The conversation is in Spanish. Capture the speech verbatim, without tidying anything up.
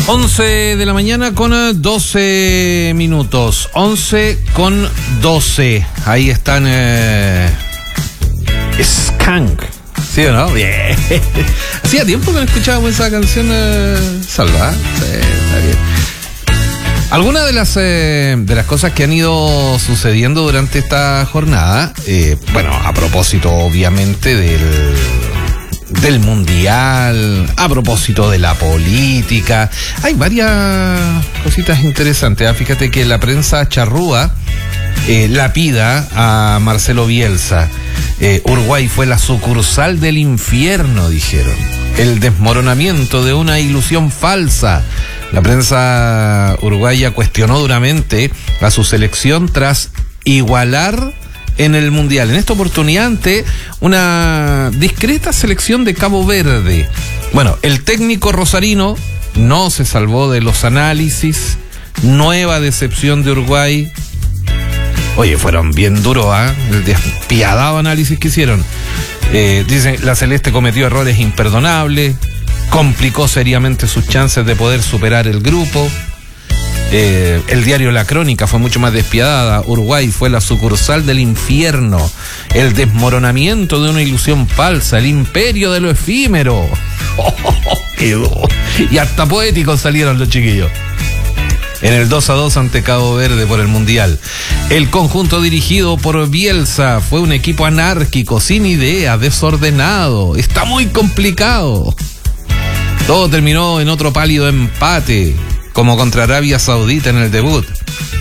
once de la mañana con doce minutos. once con doce. Ahí están. Eh, Skank. ¿Sí o no? Bien. Hacía tiempo que no escuchábamos esa canción, eh, Salva. Sí, está bien. Algunas de las eh, de las cosas que han ido sucediendo durante esta jornada, eh, bueno, a propósito obviamente del del mundial, a propósito de la política, hay varias cositas interesantes. ¿eh? Fíjate que la prensa charrúa eh, lapida a Marcelo Bielsa. Eh, Uruguay fue la sucursal del infierno, dijeron. El desmoronamiento de una ilusión falsa. La prensa uruguaya cuestionó duramente a su selección tras igualar en el mundial. En esta oportunidad ante una discreta selección de Cabo Verde. Bueno, el técnico rosarino no se salvó de los análisis. Nueva decepción de Uruguay. Oye, fueron bien duros, ¿ah? ¿eh? El despiadado análisis que hicieron. Eh, dicen, la Celeste cometió errores imperdonables, complicó seriamente sus chances de poder superar el grupo. Eh, el diario La Crónica fue mucho más despiadada. Uruguay fue la sucursal del infierno, el desmoronamiento de una ilusión falsa, el imperio de lo efímero. Oh, oh, oh, y hasta poéticos salieron los chiquillos. En el dos a dos ante Cabo Verde por el Mundial. El conjunto dirigido por Bielsa fue un equipo anárquico, sin idea, desordenado. Está muy complicado. Todo terminó en otro pálido empate, como contra Arabia Saudita en el debut.